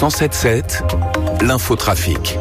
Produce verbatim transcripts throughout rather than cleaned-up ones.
cent sept sept, l'infotrafic.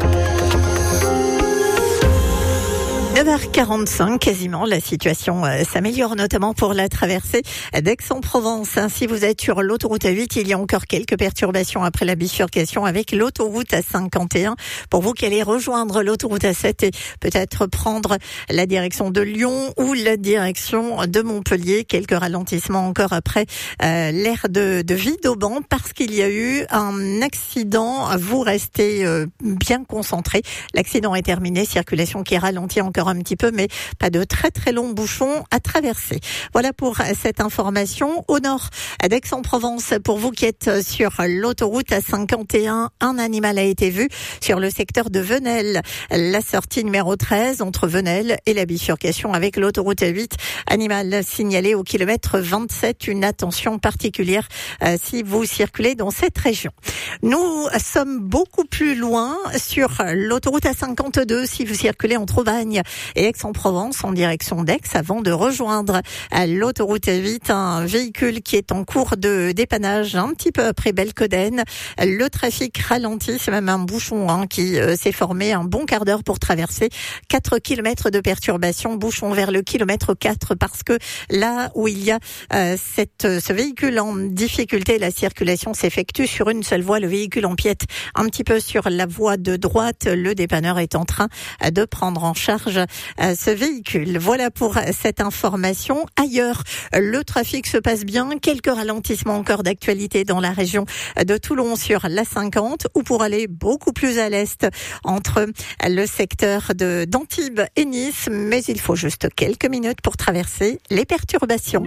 neuf heures quarante-cinq, quasiment, la situation euh, s'améliore, notamment pour la traversée d'Aix-en-Provence. Hein, si vous êtes sur l'autoroute A huit, il y a encore quelques perturbations après la bifurcation avec l'autoroute A cinquante et un. Pour vous qui allez rejoindre l'autoroute A sept et peut-être prendre la direction de Lyon ou la direction de Montpellier, quelques ralentissements encore après euh, l'aire de, de Vidauban parce qu'il y a eu un accident. Vous restez euh, bien concentrés. L'accident est terminé, circulation qui ralentit encore un petit peu, mais pas de très très longs bouchons à traverser. Voilà pour cette information. Au nord d'Aix-en-Provence, pour vous qui êtes sur l'autoroute A cinquante et un, un animal a été vu sur le secteur de Venelle. La sortie numéro treize entre Venelle et la bifurcation avec l'autoroute A huit. Animal signalé au kilomètre vingt-sept. Une attention particulière euh, si vous circulez dans cette région. Nous sommes beaucoup plus loin sur l'autoroute A cinquante-deux si vous circulez entre Aubagne et Aix-en-Provence en direction d'Aix avant de rejoindre l'autoroute A huit, un véhicule qui est en cours de dépannage un petit peu après Belcoden. Le trafic ralentit, c'est même un bouchon hein, qui euh, s'est formé un bon quart d'heure pour traverser. quatre kilomètres de perturbation, bouchon vers le kilomètre quatre parce que là où il y a euh, cette, ce véhicule en difficulté, la circulation s'effectue sur une seule voie. Le véhicule empiète un petit peu sur la voie de droite. Le dépanneur est en train de prendre en charge ce véhicule. Voilà pour cette information. Ailleurs, le trafic se passe bien. Quelques ralentissements encore d'actualité dans la région de Toulon sur l'A cinquante ou pour aller beaucoup plus à l'est entre le secteur de d'Antibes et Nice. Mais il faut juste quelques minutes pour traverser les perturbations.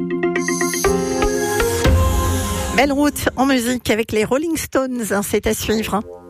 Belle route en musique avec les Rolling Stones, hein, c'est à suivre.